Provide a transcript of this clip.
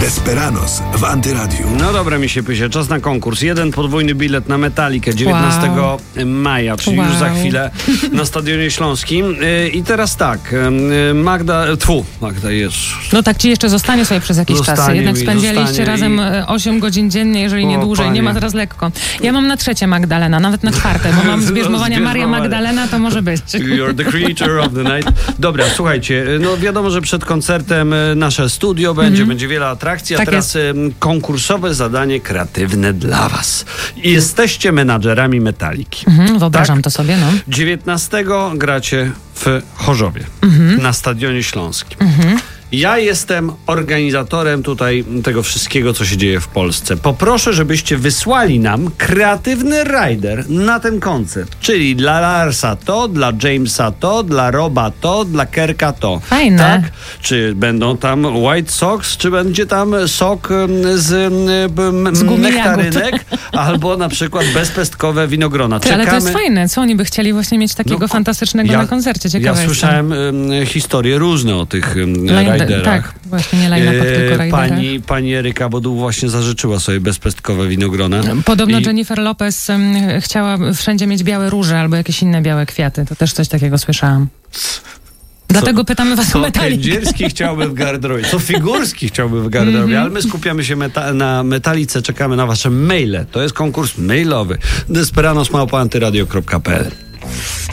Desperados w Antyradiu. No dobra, mi się pysie. Czas na konkurs. 1 podwójny bilet na Metalikę 19 maja, czyli już za chwilę na Stadionie Śląskim. I teraz tak, Magda jest. No tak ci jeszcze zostanie sobie przez jakiś czas. Jednak spędziliście razem 8 godzin dziennie, jeżeli nie dłużej. Panie. Nie ma teraz lekko. Ja mam na 3 Magdalena, nawet na 4, bo mam zbierzmowania Maria Magdalena, to może być. You're the creature of the night. Dobra, słuchajcie, no wiadomo, że przed koncertem nasze studio będzie wiele atrakcji, a Tak teraz konkursowe zadanie kreatywne dla was. Jesteście menadżerami Metaliki. Wyobrażam to sobie, no. 19 gracie w Chorzowie, na Stadionie Śląskim. Ja jestem organizatorem tutaj tego wszystkiego, co się dzieje w Polsce. Poproszę, żebyście wysłali nam kreatywny rider na ten koncert. Czyli dla Larsa to, dla Jamesa to, dla Roba to, dla Kerka to. Fajne. Tak? Czy będą tam White Sox, czy będzie tam sok z nektarynek, albo na przykład bezpestkowe winogrona. Ale to jest fajne. Co oni by chcieli właśnie mieć takiego fantastycznego na koncercie? Ciekawe ja słyszałem historie różne o tych riderach. Tak, właśnie nie line-up, tylko riderach. Pani Eryka Boduł właśnie zażyczyła sobie bezpestkowe winogrona. Podobno Jennifer Lopez chciała wszędzie mieć białe róże albo jakieś inne białe kwiaty. To też coś takiego słyszałam. Dlatego pytamy was o Metalikę. Co Kędzierski chciałby w garderobie, co Figurski chciałby w garderobie, ale my skupiamy się na Metalice, czekamy na wasze maile. To jest konkurs mailowy. desperados@antyradio.pl